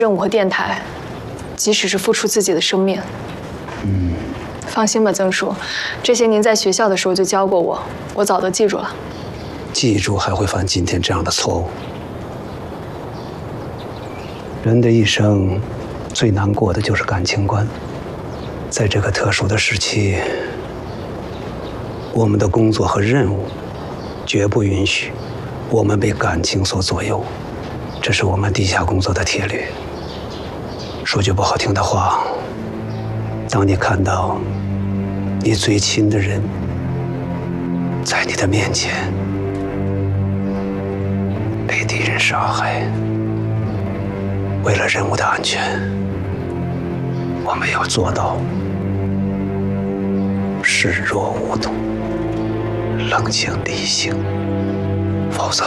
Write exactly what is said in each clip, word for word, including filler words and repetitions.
任务和电台，即使是付出自己的生命。嗯，放心吧，曾叔，这些您在学校的时候就教过我，我早都记住了。 记住还会犯今天这样的错误。人的一生最难过的就是感情观，在这个特殊的时期，我们的工作和任务绝不允许我们被感情所左右，这是我们地下工作的铁律。说句不好听的话，当你看到你最亲的人在你的面前被敌人杀害，为了任务的安全，我们要做到视若无睹，冷静理性，否则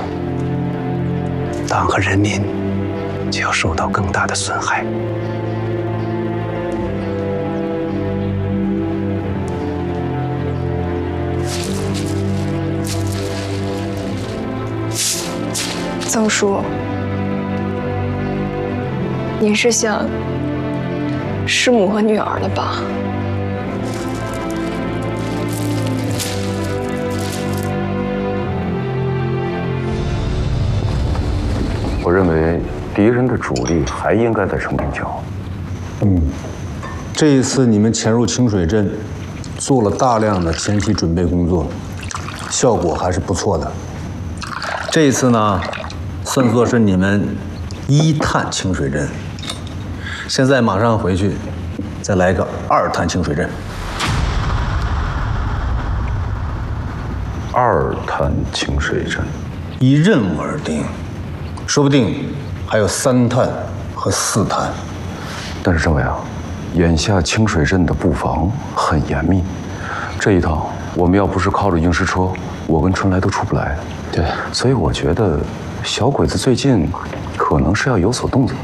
党和人民就要受到更大的损害。 曾叔，您是想师母和女儿了吧？ 我认为敌人的主力还应该在成平桥。 嗯，这一次你们潜入清水镇，做了大量的前期准备工作，效果还是不错的。这一次呢，算作是你们一探清水镇。现在马上回去，再来个二探清水镇。 二探清水镇， 依任务而定。说不定还有三探和四探。 但是政委啊，眼下清水镇的布防很严密，这一趟我们要不是靠着鹰狮车，我跟春来都出不来。 对， 所以我觉得小鬼子最近可能是要有所动作。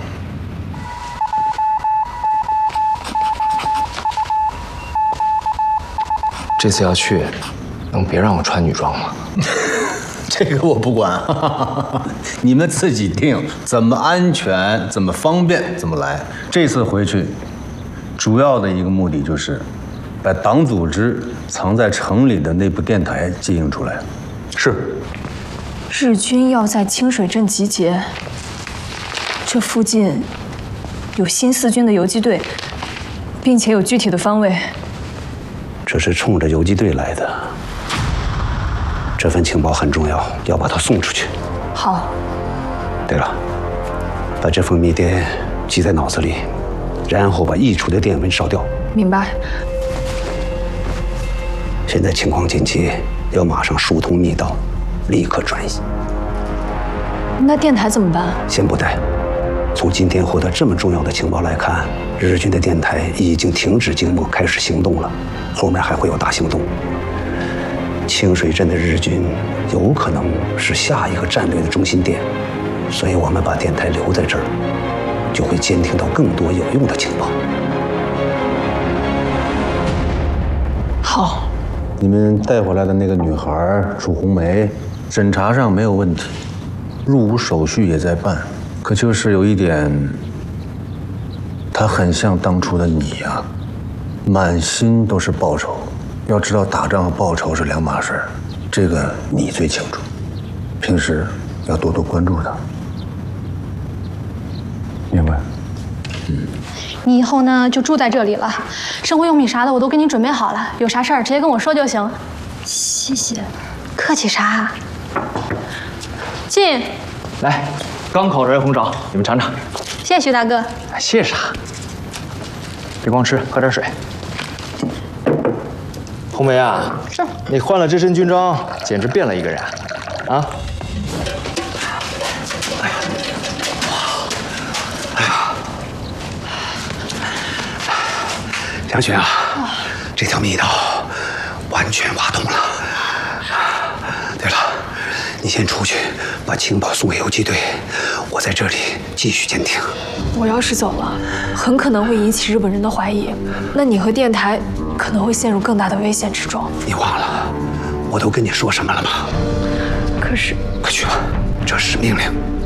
这次要去，能别让我穿女装吗？ 这个我不管，你们自己定，怎么安全，怎么方便，怎么来。这次回去，主要的一个目的就是把党组织藏在城里的那部电台接应出来。 是。 日军要在清水镇集结，这附近有新四军的游击队，并且有具体的方位。 这是冲着游击队来的。这份情报很重要，要把它送出去。 好。 对了，把这封密电记在脑子里，然后把溢出的电文烧掉。 明白。 现在情况紧急，要马上疏通密道，立刻转移。 那电台怎么办？ 先不带。从今天获得这么重要的情报来看，日军的电台已经停止静默，开始行动了，后面还会有大行动。清水镇的日军有可能是下一个战略的中心点，所以我们把电台留在这儿，就会监听到更多有用的情报。 好。 你们带回来的那个女孩楚红梅，审查上没有问题，入伍手续也在办，可就是有一点，她很像当初的你呀，满心都是报仇。要知道，打仗和报仇是两码事，这个你最清楚。平时要多多关注他。 明白。 嗯，你以后呢就住在这里了，生活用品啥的我都给你准备好了，有啥事儿直接跟我说就行。谢谢，客气啥？进。 来，刚烤出来红枣，你们尝尝。 谢谢徐大哥。 谢啥？别光吃，喝点水。红梅啊， 是你换了这身军装，简直变了一个人，啊！哎呀， 哎呀，梁雪啊，这条密道完全挖通了。对了，你先出去把情报送给游击队，我在这里继续监听。 我要是走了，很可能会引起日本人的怀疑，那你和电台可能会陷入更大的危险之中。 你忘了我都跟你说什么了吗？ 可是， 快去吧，这是命令。